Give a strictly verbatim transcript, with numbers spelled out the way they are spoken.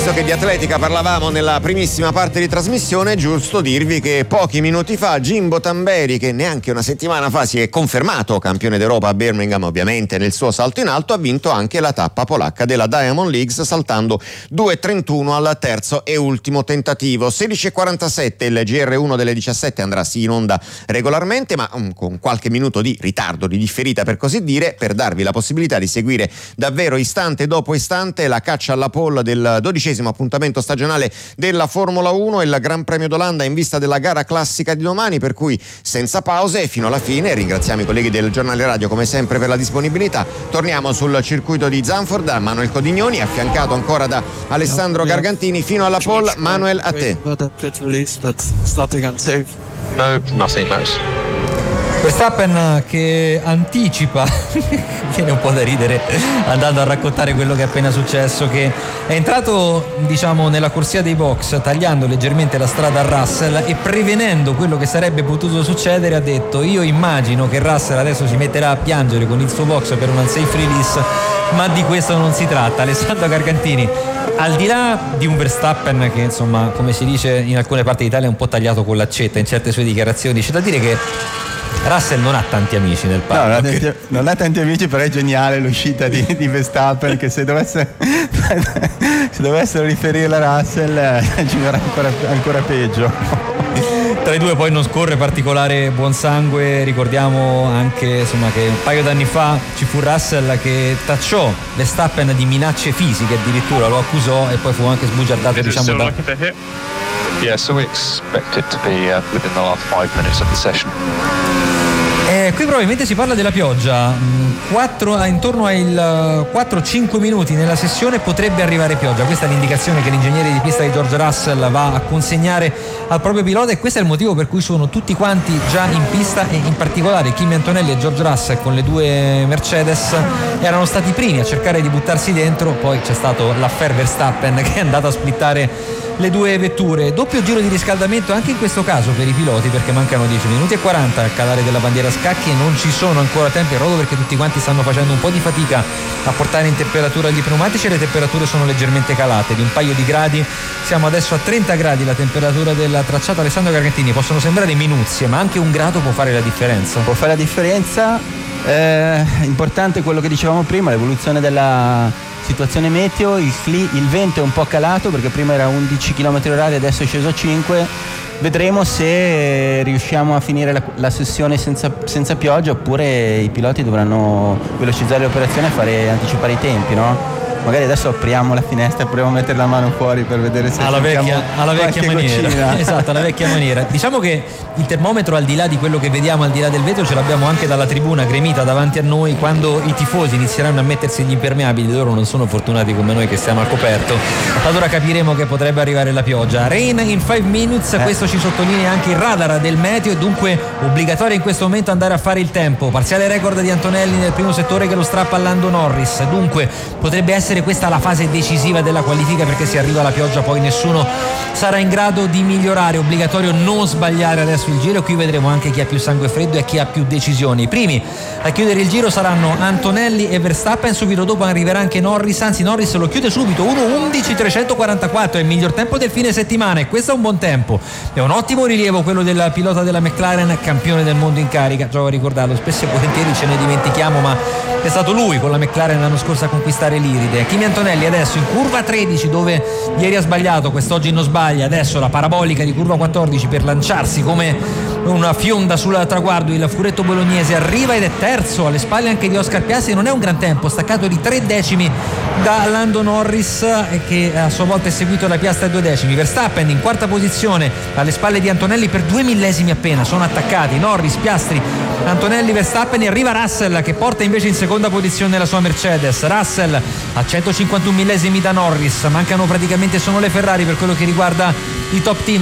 Visto che di atletica parlavamo nella primissima parte di trasmissione, è giusto dirvi che pochi minuti fa Jimbo Tamberi, che neanche una settimana fa si è confermato campione d'Europa a Birmingham, ovviamente nel suo salto in alto, ha vinto anche la tappa polacca della Diamond Leagues saltando due trentuno al terzo e ultimo tentativo. sedici e quarantasette il G R uno delle diciassette andrà sì in onda regolarmente, ma um, con qualche minuto di ritardo, di differita per così dire, per darvi la possibilità di seguire davvero istante dopo istante la caccia alla pole del dodicesimo appuntamento stagionale della Formula uno e il Gran Premio d'Olanda in vista della gara classica di domani, per cui senza pause fino alla fine. Ringraziamo i colleghi del giornale radio come sempre per la disponibilità. Torniamo sul circuito di Zandvoort da Manuel Codignoni, affiancato ancora da Alessandro Gargantini fino alla pole. Manuel, a te. No, nothing else. Verstappen che anticipa, viene un po' da ridere andando a raccontare quello che è appena successo, che è entrato diciamo nella corsia dei box tagliando leggermente la strada a Russell e prevenendo quello che sarebbe potuto succedere ha detto: io immagino che Russell adesso si metterà a piangere con il suo box per un unsafe release, ma di questo non si tratta. Alessandro Gargantini, al di là di un Verstappen che insomma, come si dice in alcune parti d'Italia, è un po' tagliato con l'accetta in certe sue dichiarazioni, c'è da dire che Russell non ha tanti amici nel paddock. No, non, ha tanti, non ha tanti amici, però è geniale l'uscita di, di Verstappen, che se dovesse se dovessero riferirla a Russell ci verrà ancora, ancora peggio. Tra i due poi non scorre particolare buon sangue. Ricordiamo anche insomma che un paio d'anni fa ci fu Russell che tacciò Verstappen di minacce fisiche, addirittura lo accusò e poi fu anche sbugiardato, diciamo, da... Yeah, so we expect it to be uh, within the last five minutes of the session. Eh, qui probabilmente si parla della pioggia. quattro, intorno ai quattro cinque minuti nella sessione potrebbe arrivare pioggia. Questa è l'indicazione che l'ingegnere di pista di George Russell va a consegnare al proprio pilota, e questo è il motivo per cui sono tutti quanti già in pista, e in particolare Kimi Antonelli e George Russell con le due Mercedes erano stati i primi a cercare di buttarsi dentro. Poi c'è stato l'affair Verstappen che è andato a splittare le due vetture. Doppio giro di riscaldamento anche in questo caso per i piloti, perché mancano dieci minuti e quaranta al calare della bandiera scacchi e non ci sono ancora tempi a rodo, perché tutti quanti stanno facendo un po' di fatica a portare in temperatura gli pneumatici, e le temperature sono leggermente calate di un paio di gradi. Siamo adesso a trenta gradi la temperatura del tracciato. Alessandro Gargantini, possono sembrare minuzie, ma anche un grado può fare la differenza. Può fare la differenza. Eh, importante quello che dicevamo prima, l'evoluzione della situazione meteo. Il, cli- il vento è un po' calato, perché prima era undici chilometri orari, adesso è sceso a cinque. Vedremo se riusciamo a finire la, la sessione senza, senza pioggia, oppure i piloti dovranno velocizzare le operazioni e fare, anticipare i tempi, no? Magari adesso apriamo la finestra e proviamo a mettere la mano fuori per vedere se alla vecchia, alla vecchia maniera. Goccina. Esatto, alla vecchia maniera. Diciamo che il termometro, al di là di quello che vediamo, al di là del vetro, ce l'abbiamo anche dalla tribuna gremita davanti a noi. Quando i tifosi inizieranno a mettersi gli impermeabili, loro non sono fortunati come noi che stiamo al coperto, allora capiremo che potrebbe arrivare la pioggia. Rain in five minutes, eh. Questo ci sottolinea anche il radar del meteo, e dunque obbligatorio in questo momento andare a fare il tempo. Parziale record di Antonelli nel primo settore che lo strappa a Lando Norris, dunque potrebbe essere questa la fase decisiva della qualifica, perché se arriva la pioggia poi nessuno sarà in grado di migliorare. Obbligatorio non sbagliare adesso il giro, e qui vedremo anche chi ha più sangue freddo e chi ha più decisioni. I primi a chiudere il giro saranno Antonelli e Verstappen, subito dopo arriverà anche Norris, anzi Norris lo chiude subito, uno undici trecentoquarantaquattro, è il miglior tempo del fine settimana, e questo è un buon tempo, è un ottimo rilievo quello del pilota della McLaren, campione del mondo in carica. Giova a ricordarlo, spesso e volentieri ce ne dimentichiamo, ma è stato lui con la McLaren l'anno scorso a conquistare l'Iride. Kimi Antonelli adesso in curva tredici, dove ieri ha sbagliato, quest'oggi non sbaglia, adesso la parabolica di curva quattordici per lanciarsi come una fionda sul traguardo. Il furetto bolognese arriva ed è terzo, alle spalle anche di Oscar Piastri. Non è un gran tempo, staccato di tre decimi da Lando Norris, che a sua volta è seguito da Piastri a due decimi. Verstappen in quarta posizione alle spalle di Antonelli per due millesimi appena, sono attaccati Norris, Piastri, Antonelli, Verstappen, e arriva Russell che porta invece in seconda posizione la sua Mercedes. Russell a centocinquantuno millesimi da Norris, mancano praticamente solo le Ferrari per quello che riguarda i top team.